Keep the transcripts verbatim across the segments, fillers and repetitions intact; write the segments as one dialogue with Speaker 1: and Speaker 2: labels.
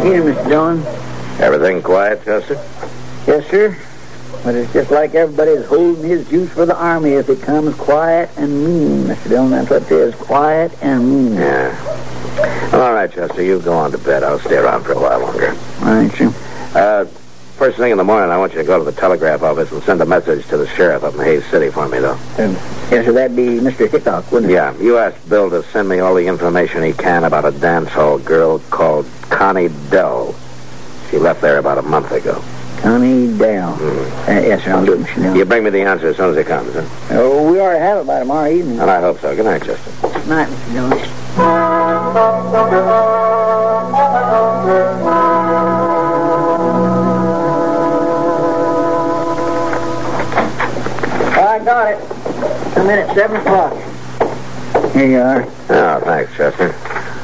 Speaker 1: Here, Mister Dillon.
Speaker 2: Everything quiet, Chester?
Speaker 1: Yes, sir. But it's just like everybody's holding his juice for the Army if it comes quiet and mean, Mister Dillon. That's what it is, quiet and mean.
Speaker 2: Yeah. All right, Chester, you go on to bed. I'll stay around for a while longer.
Speaker 1: All right, sir.
Speaker 2: Uh, first thing in the morning, I want you to go to the telegraph office and send a message to the sheriff up in Hayes City for me, though.
Speaker 1: Um, yes, sir, that'd be Mister Hickok, wouldn't it?
Speaker 2: Yeah, you asked Bill to send me all the information he can about a dance hall girl called Connie Dell. She left there about a month ago.
Speaker 1: Connie Dell.
Speaker 2: Mm.
Speaker 1: Uh, yes, sir, I'll do it, Mister Dillon.
Speaker 2: You bring me the answer as soon as it comes, huh?
Speaker 1: Oh, we ought to have it by tomorrow evening.
Speaker 2: And I hope so. Good night, Chester.
Speaker 1: Good night, Mister Dillon. I got it. Come in at seven o'clock. Here you are.
Speaker 2: Oh, thanks, Chester.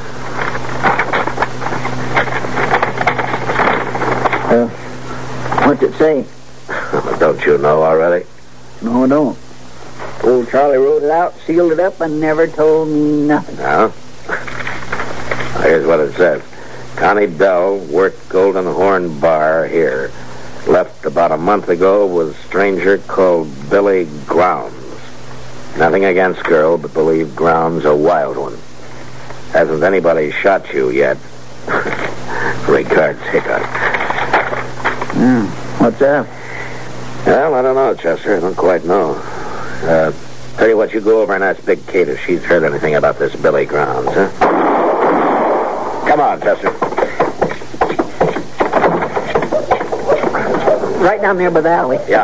Speaker 1: Uh, what's it say?
Speaker 2: Don't you know already?
Speaker 1: No, I don't. Old Charlie wrote it out, sealed it up, and never told me nothing.
Speaker 2: No? Here's what it says. Connie Dell worked Golden Horn Bar here. Left about a month ago with a stranger called Billy Grounds. Nothing against girl, but believe Grounds a wild one. Hasn't anybody shot you yet. Regards, Hickok.
Speaker 1: Hmm. What's that?
Speaker 2: Well, I don't know, Chester. I don't quite know. Uh, tell you what, you go over and ask Big Kate if she's heard anything about this Billy Grounds, huh? Come on, Chester.
Speaker 1: Right down there by the alley.
Speaker 2: Yeah.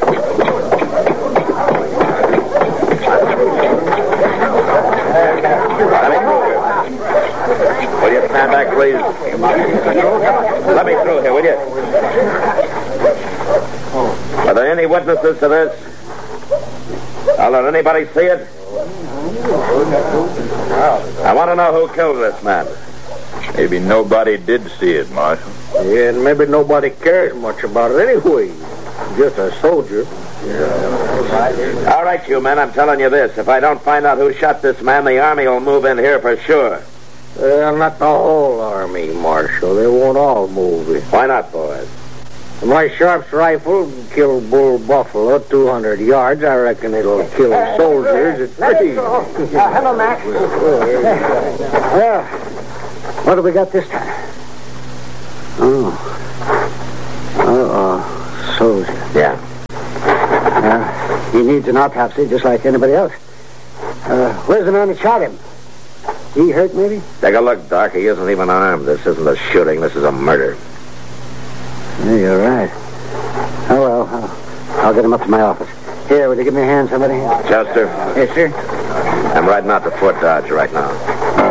Speaker 2: Let me through here. Will you stand back, please? Let me through here, will you? Are there any witnesses to this? I'll let anybody see it? I want to know who killed this man.
Speaker 3: Maybe nobody did see it, Marshal.
Speaker 4: Yeah, and maybe nobody cares much about it anyway. Just a soldier.
Speaker 2: Yeah. All right, you men, I'm telling you this. If I don't find out who shot this man, the Army will move in here for sure.
Speaker 4: Uh, not the whole Army, Marshal. They won't all move in.
Speaker 2: Why not, boys?
Speaker 4: My Sharp's rifle killed Bull Buffalo two hundred yards. I reckon it'll kill uh, soldiers at three.
Speaker 1: Uh, hello, Mac.
Speaker 4: Well, what do we got this time? Oh. Uh-oh. Soldier.
Speaker 2: Yeah.
Speaker 4: Yeah. He needs an autopsy just like anybody else. Uh, where's the man that shot him? He hurt, maybe?
Speaker 2: Take a look, Doc. He isn't even armed. This isn't a shooting. This is a murder.
Speaker 4: Yeah, you're right. Oh, well, I'll, I'll get him up to my office. Here, will you give me a hand, somebody?
Speaker 2: Chester?
Speaker 1: Yes, sir.
Speaker 2: I'm riding out to Fort Dodge right now.